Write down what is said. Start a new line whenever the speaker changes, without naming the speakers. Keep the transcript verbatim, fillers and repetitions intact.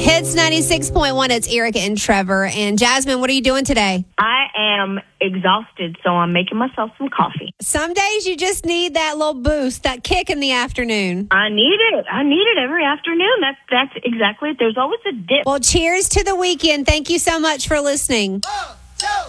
Hits ninety-six point one, it's Erica and Trevor. And Jasmine, what are you doing today?
I am exhausted, so I'm making myself some coffee.
Some days you just need that little boost, that kick in the afternoon.
I need it. I need it every afternoon. That's that's exactly it. There's always a dip.
Well, cheers to the weekend. Thank you so much for listening.
One, two.